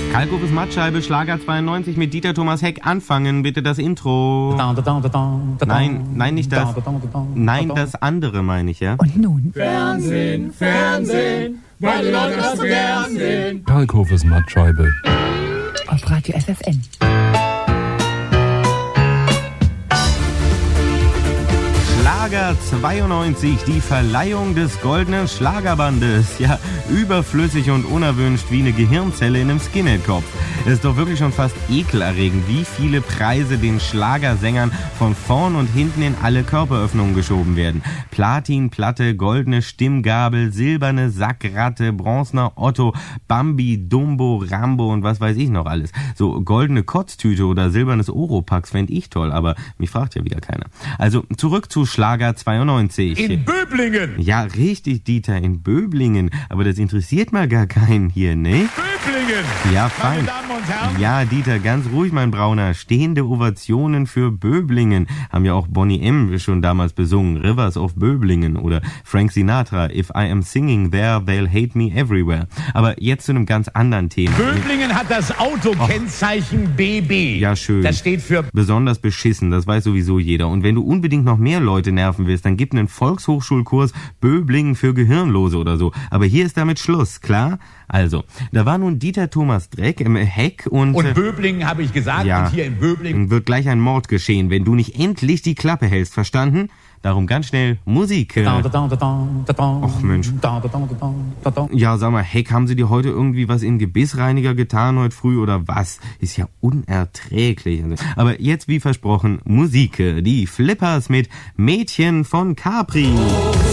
Kalkofes Mattscheibe, Schlager 92 mit Dieter Thomas Heck. Anfangen bitte das Intro. Nein, nicht das. Nein, das andere meine ich, ja. Und nun? Fernsehen, weil die Leute das so gern sehen. Kalkofes Mattscheibe. Auf Radio FFN. Schlager 92, die Verleihung des Goldenen Schlagerbandes. Ja, überflüssig und unerwünscht wie eine Gehirnzelle in einem Skinhead-Kopf. Es ist doch wirklich schon fast ekelerregend, wie viele Preise den Schlagersängern von vorn und hinten in alle Körperöffnungen geschoben werden. Platinplatte, goldene Stimmgabel, silberne Sackratte, bronzener Otto, Bambi, Dumbo, Rambo und was weiß ich noch alles. So goldene Kotztüte oder silbernes Oropax fände ich toll, aber mich fragt ja wieder keiner. Also zurück zu Schlager 92. In Böblingen! Ja, richtig, Dieter, in Böblingen. Aber das interessiert mal gar keinen hier, ne? Böblingen! Ja, fein. Meine Damen und Herren. Ja, Dieter, ganz ruhig, mein Brauner. Stehende Ovationen für Böblingen. Haben ja auch Bonnie M. schon damals besungen. Rivers of Böblingen. Oder Frank Sinatra. If I am singing there, they'll hate me everywhere. Aber jetzt zu einem ganz anderen Thema. Böblingen hat das Autokennzeichen BB. Ja, schön. Das steht für besonders beschissen, das weiß sowieso jeder. Und wenn du unbedingt noch mehr Leute nerven willst, dann gib einen Volkshochschulkurs Böblingen für Gehirnlose oder so. Aber hier ist damit Schluss, klar? Also, da war nun Dieter Thomas Heck und Böblingen habe ich gesagt. ja, und hier in Böblingen wird gleich ein Mord geschehen, wenn du nicht endlich die Klappe hältst, verstanden? Darum ganz schnell Musik. Och Mensch. Ja, sag mal, Heck, haben sie dir heute irgendwie was in Gebissreiniger getan heute früh oder was? Ist ja unerträglich. Aber jetzt, wie versprochen, Musik. Die Flippers mit Mädchen von Capri.